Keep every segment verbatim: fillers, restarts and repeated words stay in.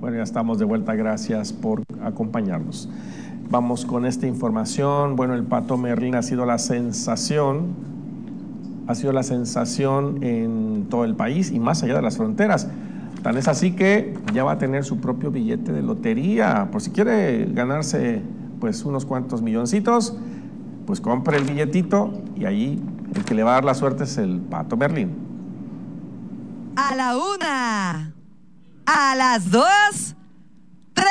Bueno, ya estamos de vuelta, gracias por acompañarnos. Vamos con esta información. Bueno, el Pato Merlín ha sido la sensación, ha sido la sensación en todo el país y más allá de las fronteras. Tan es así que ya va a tener su propio billete de lotería. Por si quiere ganarse pues unos cuantos milloncitos, pues compre el billetito y ahí el que le va a dar la suerte es el Pato Merlín. A la una, a las dos, tres.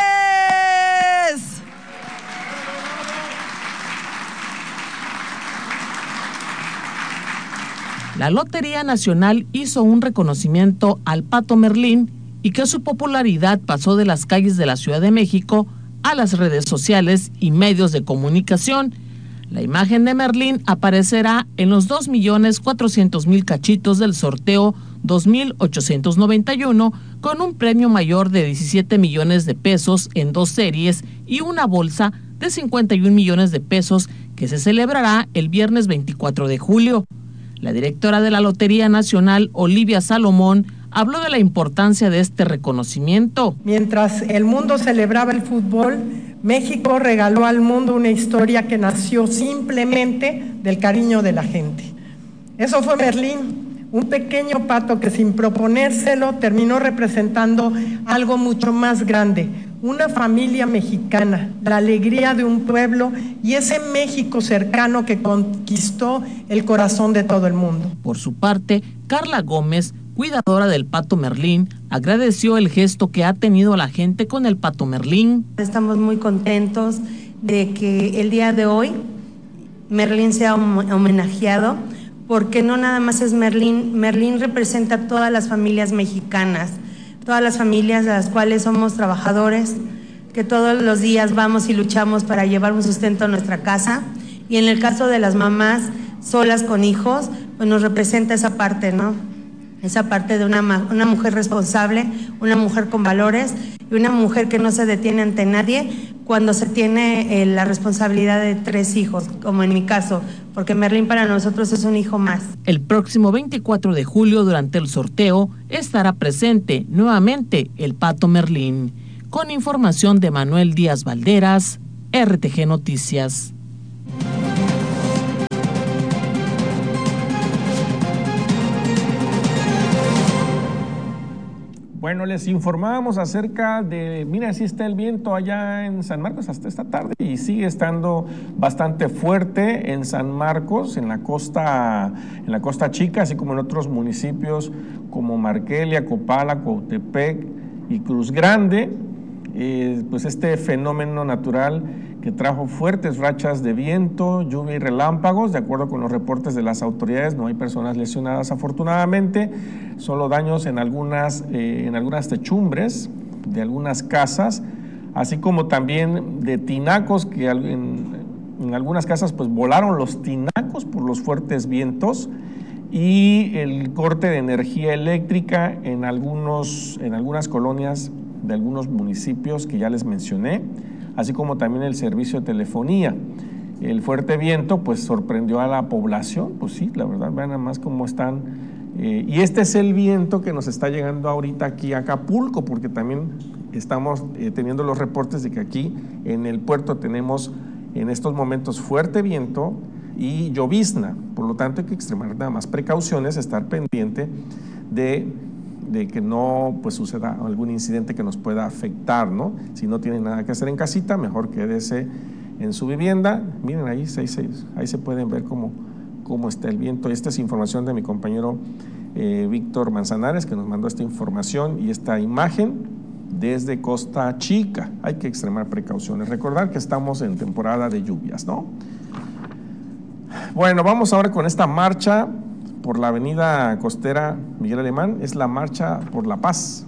La Lotería Nacional hizo un reconocimiento al Pato Merlín y que su popularidad pasó de las calles de la Ciudad de México a las redes sociales y medios de comunicación. La imagen de Merlín aparecerá en los dos millones cuatrocientos mil cachitos del sorteo dos mil ochocientos noventa y uno, con un premio mayor de diecisiete millones de pesos en dos series y una bolsa de cincuenta y un millones de pesos que se celebrará el viernes veinticuatro de julio. La directora de la Lotería Nacional, Olivia Salomón, habló de la importancia de este reconocimiento. Mientras el mundo celebraba el fútbol, México regaló al mundo una historia que nació simplemente del cariño de la gente. Eso fue Merlín, un pequeño pato que sin proponérselo terminó representando algo mucho más grande, una familia mexicana, la alegría de un pueblo y ese México cercano que conquistó el corazón de todo el mundo. Por su parte, Carla Gómez, cuidadora del Pato Merlín, agradeció el gesto que ha tenido la gente con el Pato Merlín. Estamos muy contentos de que el día de hoy Merlín sea homenajeado, porque no nada más es Merlín, Merlín representa a todas las familias mexicanas, todas las familias de las cuales somos trabajadores, que todos los días vamos y luchamos para llevar un sustento a nuestra casa, y en el caso de las mamás solas con hijos, pues nos representa esa parte, ¿no? Esa parte de una, una mujer responsable, una mujer con valores y una mujer que no se detiene ante nadie cuando se tiene eh, la responsabilidad de tres hijos, como en mi caso, porque Merlín para nosotros es un hijo más. El próximo veinticuatro de julio, durante el sorteo, estará presente nuevamente el Pato Merlín. Con información de Manuel Díaz Valderas, R T G Noticias. Bueno, les informábamos acerca de, mira, así está el viento allá en San Marcos hasta esta tarde y sigue estando bastante fuerte en San Marcos, en la costa, en la costa chica, así como en otros municipios como Marquelia, Copala, Cuautepec y Cruz Grande. Eh, pues este fenómeno natural que trajo fuertes rachas de viento, lluvia y relámpagos. De acuerdo con los reportes de las autoridades, no hay personas lesionadas afortunadamente, solo daños en algunas, eh, en algunas techumbres de algunas casas, así como también de tinacos que en, en algunas casas pues volaron los tinacos por los fuertes vientos, y el corte de energía eléctrica en, algunos, en algunas colonias de algunos municipios que ya les mencioné, así como también el servicio de telefonía. El fuerte viento pues sorprendió a la población, pues sí, la verdad, vean nada más cómo están. Eh, y este es el viento que nos está llegando ahorita aquí a Acapulco, porque también estamos eh, teniendo los reportes de que aquí en el puerto tenemos en estos momentos fuerte viento y llovizna. Por lo tanto hay que extremar nada más precauciones, estar pendiente de, de que no pues suceda algún incidente que nos pueda afectar, ¿no? Si no tienen nada que hacer en casita, mejor quédese en su vivienda. Miren ahí, ahí, se, ahí se pueden ver cómo, cómo está el viento. Esta es información de mi compañero eh, Víctor Manzanares, que nos mandó esta información y esta imagen desde Costa Chica. Hay que extremar precauciones. Recordar que estamos en temporada de lluvias, ¿no? Bueno, vamos ahora con esta marcha por la avenida costera Miguel Alemán. Es la Marcha por la Paz.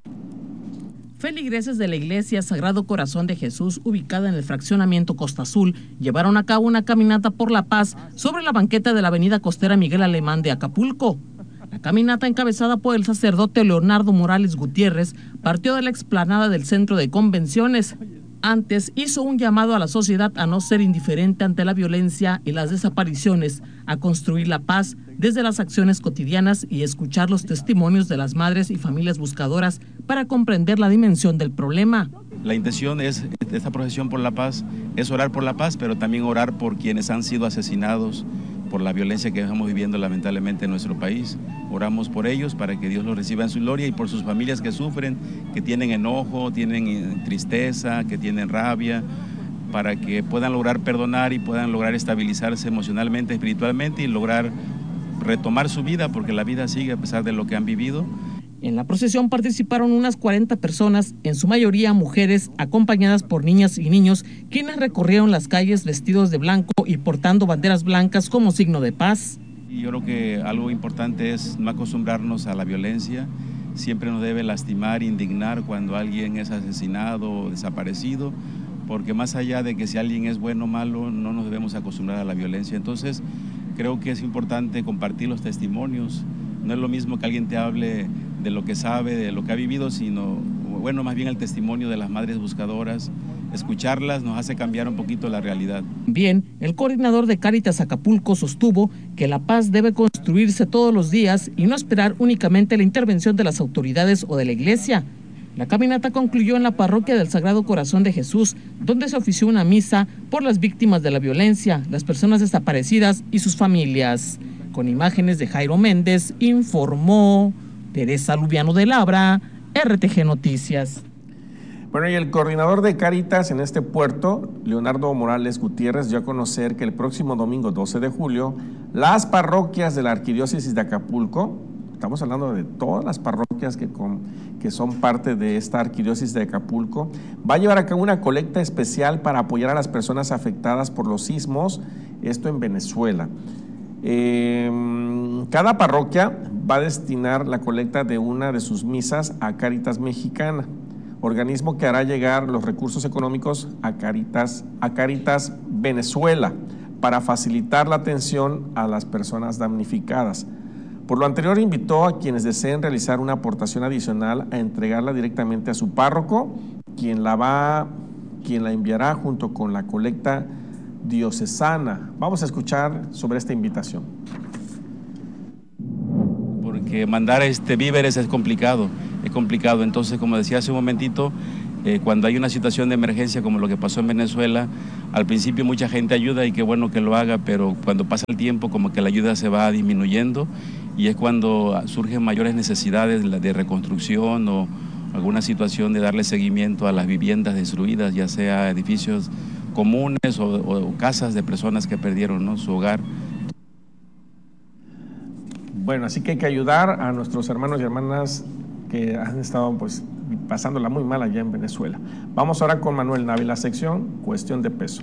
Feligreses de la Iglesia Sagrado Corazón de Jesús, ubicada en el fraccionamiento Costa Azul, llevaron a cabo una caminata por la paz sobre la banqueta de la avenida costera Miguel Alemán de Acapulco. La caminata, encabezada por el sacerdote Leonardo Morales Gutiérrez, partió de la explanada del Centro de Convenciones. Antes hizo un llamado a la sociedad a no ser indiferente ante la violencia y las desapariciones, a construir la paz desde las acciones cotidianas y escuchar los testimonios de las madres y familias buscadoras para comprender la dimensión del problema. La intención es, de esta procesión por la paz, es orar por la paz, pero también orar por quienes han sido asesinados por la violencia que estamos viviendo lamentablemente en nuestro país. Oramos por ellos para que Dios los reciba en su gloria y por sus familias que sufren, que tienen enojo, tienen tristeza, que tienen rabia, para que puedan lograr perdonar y puedan lograr estabilizarse emocionalmente, espiritualmente y lograr retomar su vida, porque la vida sigue a pesar de lo que han vivido. En la procesión participaron unas cuarenta personas, en su mayoría mujeres, acompañadas por niñas y niños, quienes recorrieron las calles vestidos de blanco y portando banderas blancas como signo de paz. Y yo creo que algo importante es no acostumbrarnos a la violencia. Siempre nos debe lastimar, indignar cuando alguien es asesinado o desaparecido, porque más allá de que si alguien es bueno o malo, no nos debemos acostumbrar a la violencia. Entonces, creo que es importante compartir los testimonios. No es lo mismo que alguien te hable de lo que sabe, de lo que ha vivido, sino, bueno, más bien el testimonio de las madres buscadoras. Escucharlas nos hace cambiar un poquito la realidad. Bien, el coordinador de Cáritas Acapulco sostuvo que la paz debe construirse todos los días y no esperar únicamente la intervención de las autoridades o de la iglesia. La caminata concluyó en la parroquia del Sagrado Corazón de Jesús, donde se ofició una misa por las víctimas de la violencia, las personas desaparecidas y sus familias. Con imágenes de Jairo Méndez, informó Teresa Lubiano de Labra, R T G Noticias. Bueno, y el coordinador de Cáritas en este puerto, Leonardo Morales Gutiérrez, dio a conocer que el próximo domingo doce de julio, las parroquias de la Arquidiócesis de Acapulco, estamos hablando de todas las parroquias que, con, que son parte de esta Arquidiócesis de Acapulco, va a llevar a cabo una colecta especial para apoyar a las personas afectadas por los sismos, esto en Venezuela. Eh, cada parroquia va a destinar la colecta de una de sus misas a Cáritas Mexicana, organismo que hará llegar los recursos económicos a Cáritas, a Cáritas Venezuela para facilitar la atención a las personas damnificadas. Por lo anterior, invitó a quienes deseen realizar una aportación adicional a entregarla directamente a su párroco, quien la, va, quien la enviará junto con la colecta diocesana. Vamos a escuchar sobre esta invitación. Porque mandar este víveres es complicado, es complicado. Entonces, como decía hace un momentito, eh, cuando hay una situación de emergencia como lo que pasó en Venezuela, al principio mucha gente ayuda y qué bueno que lo haga, pero cuando pasa el tiempo como que la ayuda se va disminuyendo y es cuando surgen mayores necesidades de reconstrucción o alguna situación de darle seguimiento a las viviendas destruidas, ya sea edificios comunes o, o casas de personas que perdieron, ¿no?, su hogar. Bueno, así que hay que ayudar a nuestros hermanos y hermanas que han estado pues pasándola muy mal allá en Venezuela. Vamos ahora con Manuel Navi, la sección Cuestión de Peso.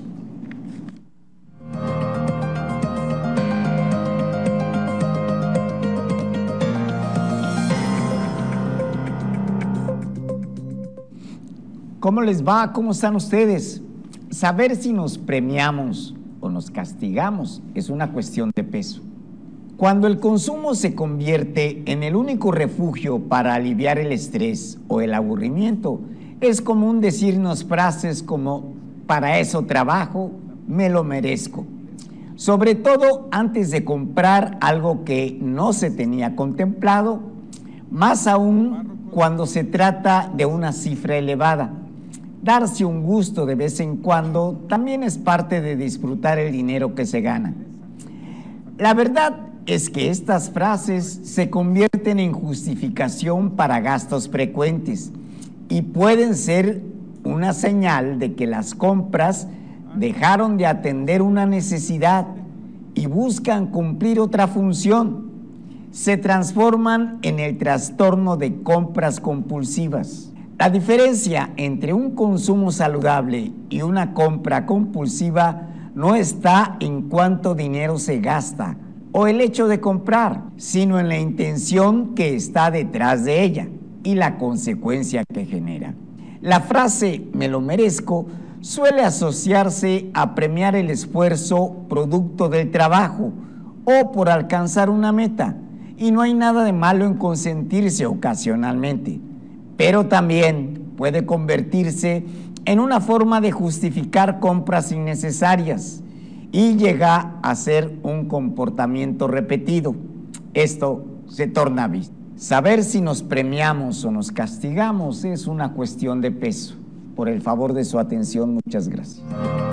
¿Cómo les va? ¿Cómo están ustedes? Saber si nos premiamos o nos castigamos es una cuestión de peso. Cuando el consumo se convierte en el único refugio para aliviar el estrés o el aburrimiento, es común decirnos frases como «para eso trabajo, me lo merezco». Sobre todo antes de comprar algo que no se tenía contemplado, más aún cuando se trata de una cifra elevada. Darse un gusto de vez en cuando también es parte de disfrutar el dinero que se gana. La verdad es que estas frases se convierten en justificación para gastos frecuentes y pueden ser una señal de que las compras dejaron de atender una necesidad y buscan cumplir otra función. Se transforman en el trastorno de compras compulsivas. La diferencia entre un consumo saludable y una compra compulsiva no está en cuánto dinero se gasta o el hecho de comprar, sino en la intención que está detrás de ella y la consecuencia que genera. La frase «me lo merezco» suele asociarse a premiar el esfuerzo producto del trabajo o por alcanzar una meta, y no hay nada de malo en consentirse ocasionalmente, pero también puede convertirse en una forma de justificar compras innecesarias y llega a ser un comportamiento repetido. Esto se torna vicio. Saber si nos premiamos o nos castigamos es una cuestión de peso. Por el favor de su atención, muchas gracias.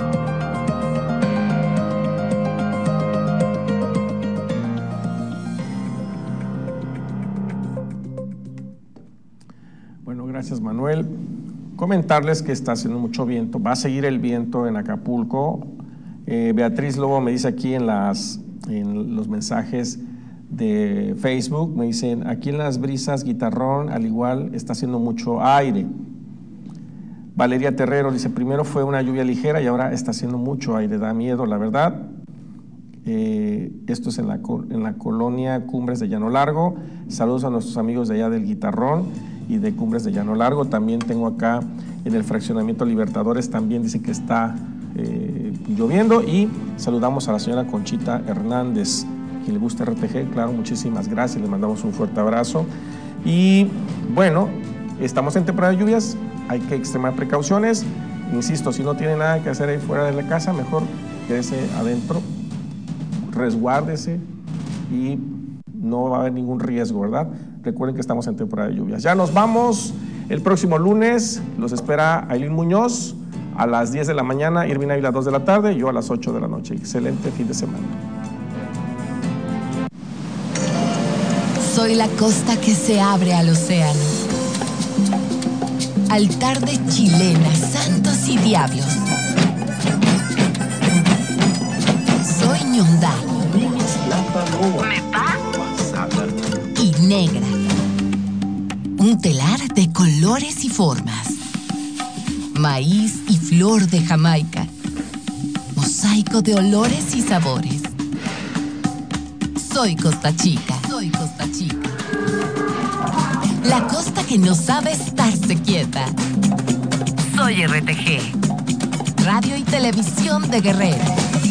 Bueno, gracias, Manuel. Comentarles que está haciendo mucho viento, va a seguir el viento en Acapulco. Eh, Beatriz Lobo me dice aquí en, las, en los mensajes de Facebook, me dicen, aquí en Las Brisas, Guitarrón, al igual está haciendo mucho aire. Valeria Terrero dice, primero fue una lluvia ligera y ahora está haciendo mucho aire, da miedo, la verdad. Eh, esto es en la, en la colonia Cumbres de Llano Largo. Saludos a nuestros amigos de allá del Guitarrón y de Cumbres de Llano Largo. También tengo acá en el fraccionamiento Libertadores, también dice que está eh, lloviendo. Y saludamos a la señora Conchita Hernández, que le gusta R T G, claro, muchísimas gracias, le mandamos un fuerte abrazo. Y bueno, estamos en temporada de lluvias, hay que extremar precauciones. Insisto, si no tiene nada que hacer ahí fuera de la casa, mejor quédese adentro, resguárdese y no va a haber ningún riesgo, ¿verdad? Recuerden que estamos en temporada de lluvias. Ya nos vamos, el próximo lunes los espera Ailín Muñoz a las diez de la mañana, Irving Ávila a las dos de la tarde, yo a las ocho de la noche. Excelente fin de semana. Soy la costa que se abre al océano. Altar de chilenas, santos y diablos. Soy ñondá. Y negra. Un telar de colores y formas. Maíz y flor de Jamaica. Mosaico de olores y sabores. Soy Costa Chica. Soy Costa Chica. La costa que no sabe estarse quieta. Soy R T G. Radio y Televisión de Guerrero.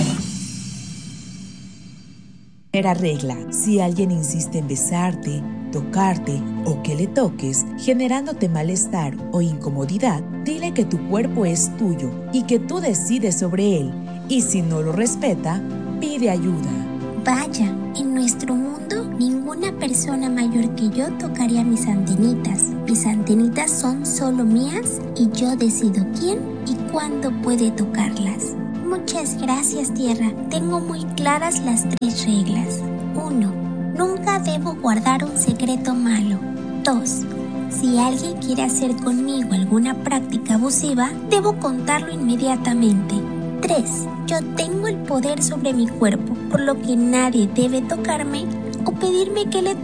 Primera regla: si alguien insiste en besarte, tocarte o que le toques, generándote malestar o incomodidad, dile que tu cuerpo es tuyo y que tú decides sobre él. Y si no lo respeta, pide ayuda. Vaya, en nuestro mundo, ninguna persona mayor que yo tocaría mis antenitas. Mis antenitas son solo mías y yo decido quién y cuándo puede tocarlas. Muchas gracias, Tierra. Tengo muy claras las tres reglas. uno. Nunca debo guardar un secreto malo. dos. Si alguien quiere hacer conmigo alguna práctica abusiva, debo contarlo inmediatamente. tres. Yo tengo el poder sobre mi cuerpo, por lo que nadie debe tocarme o pedirme que le